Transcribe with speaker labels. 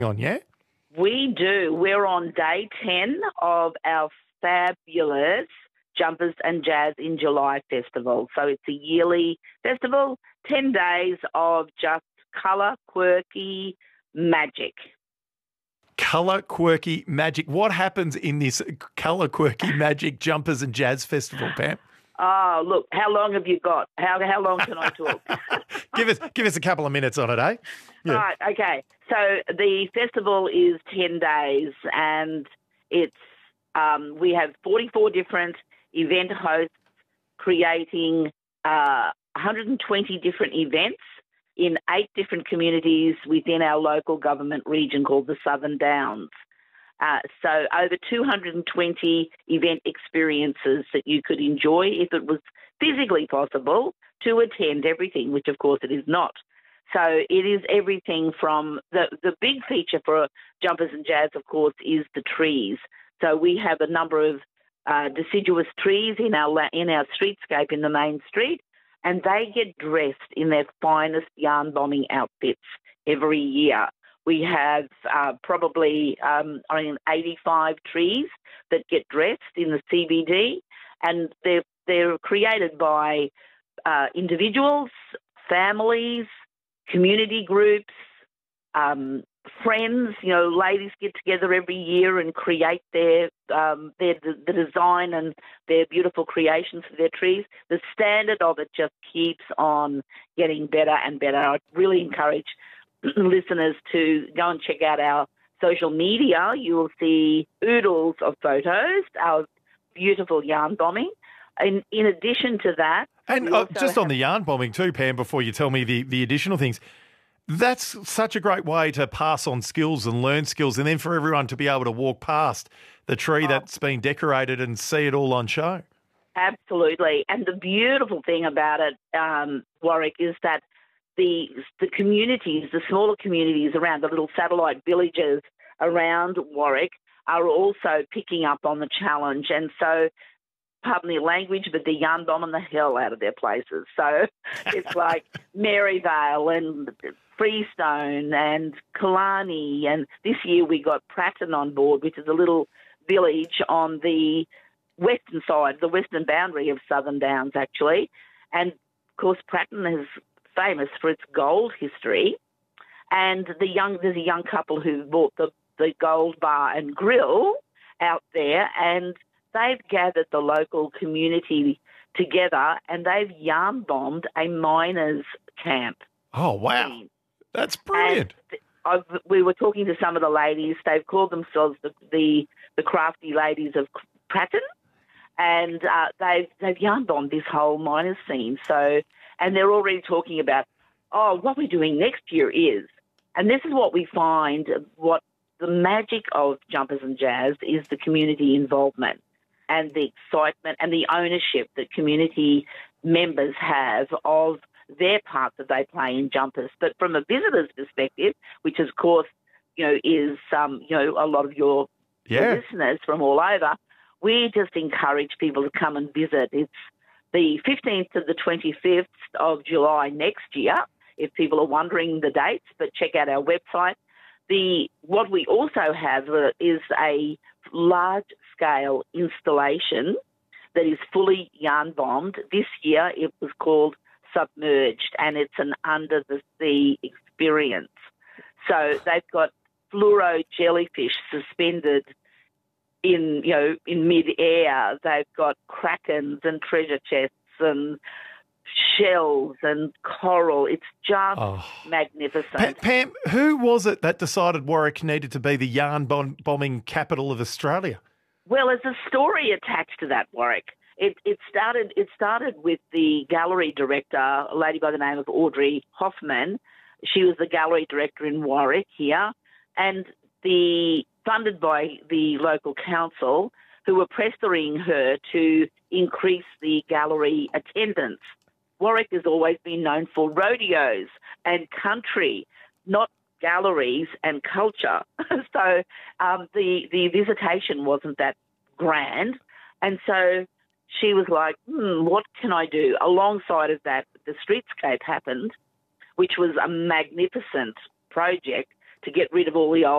Speaker 1: on, yeah?
Speaker 2: We do. We're on day 10 of our fabulous Jumpers and Jazz in July festival. So it's a yearly festival, 10 days of just colour, quirky magic.
Speaker 1: Colour, quirky magic. What happens in this colour, quirky magic Jumpers and Jazz festival, Pam?
Speaker 2: Oh, look, how long have you got? How long can I talk?
Speaker 1: Give us a couple of minutes on it, eh? Yeah.
Speaker 2: Right, okay. So the festival is 10 days and it's we have 44 different event hosts creating 120 different events in 8 different communities within our local government region called the Southern Downs. So over 220 event experiences that you could enjoy if it was physically possible to attend everything, which of course it is not. So it is everything from the big feature for Jumpers and Jazz, of course, is the trees. So we have a number of deciduous trees in our streetscape in the main street, and they get dressed in their finest yarn bombing outfits every year. We have probably 85 trees that get dressed in the CBD, and they're created by individuals, families, community groups, friends. You know, ladies get together every year and create the design and their beautiful creations for their trees. The standard of it just keeps on getting better and better. I really encourage listeners to go and check out our social media. You will see oodles of photos, our beautiful yarn bombing. In addition to that...
Speaker 1: And just on the yarn bombing too, Pam, before you tell me the additional things, that's such a great way to pass on skills and learn skills, and then for everyone to be able to walk past the tree that's been decorated and see it all on show.
Speaker 2: Absolutely. And the beautiful thing about it, Warwick, is that the communities, the smaller communities around the little satellite villages around Warwick are also picking up on the challenge. And so, pardon the language, but they're yarn bombing the hell out of their places. So it's like Maryvale and Freestone and Killarney. And this year we got Pratton on board, which is a little village on the western side, the western boundary of Southern Downs, actually. And, of course, Pratton is famous for its gold history. And there's a young couple who bought the Gold Bar and Grill out there, and they've gathered the local community together and they've yarn bombed a miners' camp.
Speaker 1: Oh, wow. That's brilliant.
Speaker 2: We were talking to some of the ladies. They've called themselves the crafty ladies of Pratton, and they've yarn bombed this whole miners' scene. So, and they're already talking about, what we're doing next year is, and this is what we find, what the magic of Jumpers and Jazz is the community involvement and the excitement and the ownership that community members have of their part that they play in Jumpers. But from a visitor's perspective, which of course, is a lot of your listeners from all over, we just encourage people to come and visit. It's the 15th to the 25th of July next year, if people are wondering the dates, but check out our website. What we also have is a large-scale installation that is fully yarn-bombed. This year it was called Submerged, and it's an under-the-sea experience. So they've got fluoro jellyfish suspended in mid-air. They've got krakens and treasure chests and shells and coral. It's just magnificent.
Speaker 1: Pam, who was it that decided Warwick needed to be the yarn bombing capital of Australia?
Speaker 2: Well, there's a story attached to that, Warwick. It started with the gallery director, a lady by the name of Audrey Hoffman. She was the gallery director in Warwick here, and funded by the local council, who were pressuring her to increase the gallery attendance. Warwick has always been known for rodeos and country, not galleries and culture. So the visitation wasn't that grand. And so she was like, what can I do? Alongside of that, the streetscape happened, which was a magnificent project to get rid of all the old